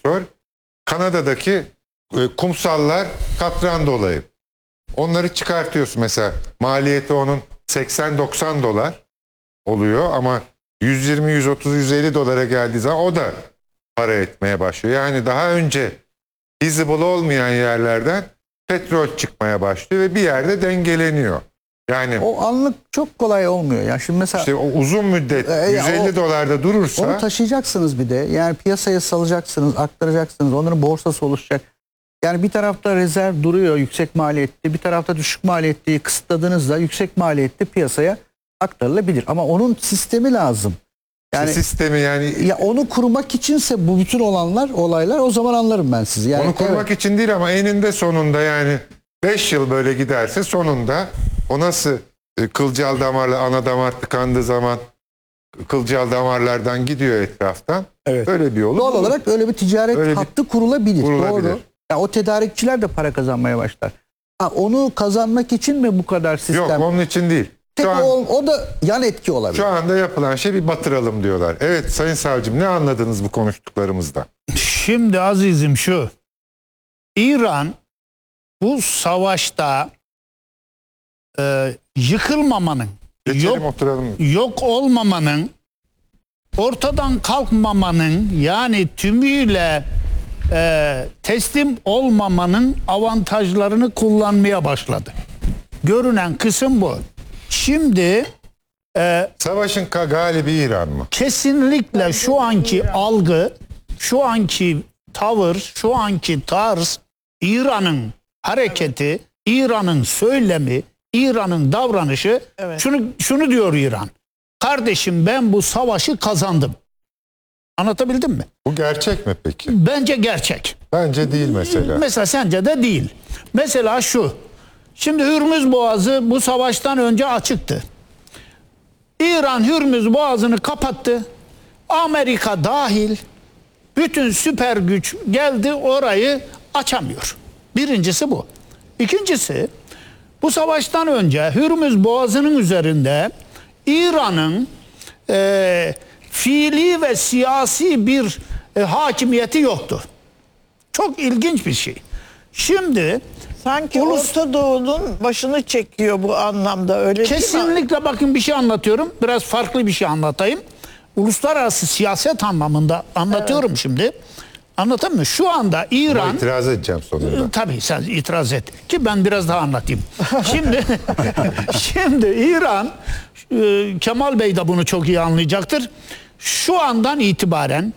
petrol. Kanada'daki kumsallar katran dolayı. Onları çıkartıyorsun mesela. Maliyeti onun 80-90 dolar oluyor ama 120, 130, 150 dolara geldiği zaman o da para etmeye başlıyor. Yani daha önce visible olmayan yerlerden petrol çıkmaya başlıyor ve bir yerde dengeleniyor. Yani O anlık çok kolay olmuyor. Yani şimdi mesela işte o uzun müddet 150 dolarda durursa onu taşıyacaksınız bir de. Yani piyasaya salacaksınız, aktaracaksınız. Onların borsası oluşacak. Yani bir tarafta rezerv duruyor yüksek maliyetli, bir tarafta düşük maliyetliyi kısıtladığınızda yüksek maliyetli piyasaya aktarılabilir. Ama onun sistemi lazım. Yani sistemi yani ya onu kurmak içinse bu bütün olaylar o zaman anlarım ben sizi. Yani onu kurmak için değil ama eninde sonunda yani 5 yıl böyle giderse sonunda o nasıl kılcal damarla ana damar tıkandığı zaman kılcal damarlardan gidiyor etraftan. Evet. Böyle bir yolu doğal bulur. olarak öyle bir ticaret Öyle bir- hattı kurulabilir. kurulabilir. Doğru. Yani o tedarikçiler de para kazanmaya başlar. Onu kazanmak için mi bu kadar sistem? Yok onun için değil. Tek Şu an, o da yan etki olabilir. şu anda yapılan şey bir batıralım diyorlar. Evet Sayın Savcım ne anladınız bu konuştuklarımızda? Şimdi azizim şu. İran bu savaşta yıkılmamanın, Geçelim oturalım. yok olmamanın, ortadan kalkmamanın yani tümüyle teslim olmamanın avantajlarını kullanmaya başladı. Görünen kısım bu. Şimdi Savaşın galibi İran mı? kesinlikle şu anki algı, şu anki tavır, şu anki tarz, İran'ın hareketi, İran'ın söylemi, İran'ın davranışı Evet. şunu diyor İran. Kardeşim ben bu savaşı kazandım. Anlatabildim mi? Bu gerçek mi peki? Bence gerçek. Bence değil mesela. Mesela sence de değil. Mesela şu. Şimdi Hürmüz Boğazı bu savaştan önce açıktı. İran Hürmüz Boğazı'nı kapattı. Amerika dahil bütün süper güç geldi orayı açamıyor. Birincisi bu. İkincisi bu savaştan önce Hürmüz Boğazı'nın üzerinde İran'ın fiili ve siyasi bir hakimiyeti yoktu. Çok ilginç bir şey. Şimdi Sanki Orta Doğu'nun başını çekiyor bu anlamda, öyle değil mi? kesinlikle bakın bir şey anlatıyorum. Biraz farklı bir şey anlatayım. Uluslararası siyaset anlamında anlatıyorum şimdi. Anlatayım mı? Şu anda Ama İran... itiraz edeceğim sonunda. Tabii sen itiraz et ki ben biraz daha anlatayım. Şimdi İran, Kemal Bey de bunu çok iyi anlayacaktır. Şu andan itibaren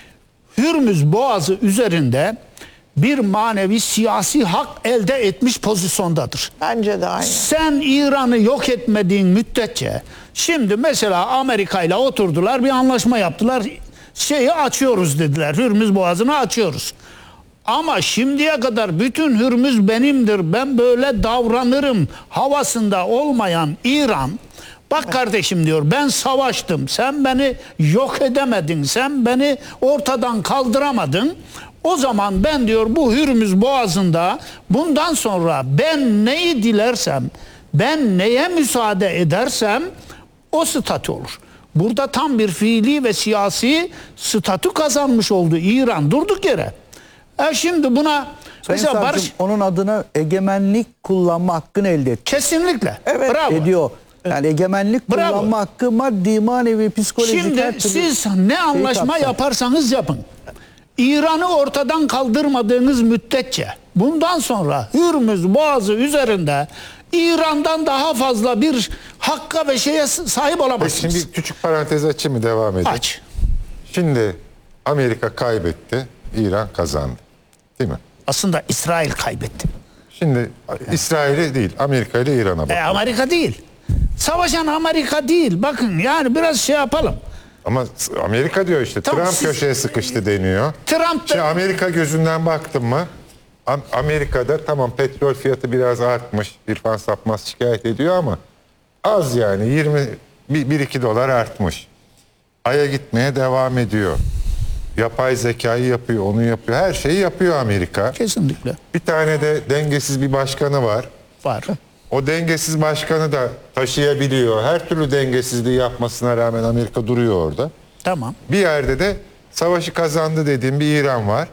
Hürmüz Boğazı üzerinde bir manevi siyasi hak elde etmiş pozisyondadır. Bence de aynı. Sen İran'ı yok etmediğin müddetçe şimdi mesela Amerika ile oturdular bir anlaşma yaptılar. Şeyi açıyoruz dediler. Hürmüz Boğazı'nı açıyoruz. Ama şimdiye kadar bütün Hürmüz benimdir. Ben böyle davranırım havasında olmayan İran, bak kardeşim diyor, ben savaştım. Sen beni yok edemedin. Sen beni ortadan kaldıramadın. O zaman ben diyor bu Hürmüz Boğazı'nda bundan sonra ben neyi dilersem, ben neye müsaade edersem o statü olur. Burada tam bir fiili ve siyasi statü kazanmış oldu İran durduk yere. Şimdi buna Sayın mesela Savcım, barış onun adına egemenlik kullanma hakkını elde etti. kesinlikle. Bravo. Ediyor. Yani egemenlik Bravo. kullanma hakkı maddi, manevi, psikolojik her Şimdi türlü siz ne anlaşma kapsar. yaparsanız yapın. İran'ı ortadan kaldırmadığınız müddetçe bundan sonra Hürmüz Boğazı üzerinde İran'dan daha fazla bir hakka ve şeye sahip olamazsınız. Şimdi bir küçük parantez açayım mı devam edeyim? Aç. Şimdi Amerika kaybetti, İran kazandı. Değil mi? Aslında İsrail kaybetti. Şimdi İsrail'e değil, Amerika ile İran'a bakalım. Amerika değil. Savaşan Amerika değil. Bakın yani biraz şey yapalım. Ama Amerika diyor işte, Tamam, Trump siz- köşeye sıkıştı deniyor. Trump Şimdi da Amerika gözünden baktım mı, Amerika'da tamam petrol fiyatı biraz artmış. İrfan Sapmaz şikayet ediyor ama az yani 1-2 dolar artmış. Ay'a gitmeye devam ediyor. Yapay zekayı yapıyor, onu yapıyor. Her şeyi yapıyor Amerika. kesinlikle Bir tane de dengesiz bir başkanı var. var. O dengesiz başkanı da taşıyabiliyor. Her türlü dengesizliği yapmasına rağmen Amerika duruyor orada. Tamam. Bir yerde de savaşı kazandı dediğim bir İran var.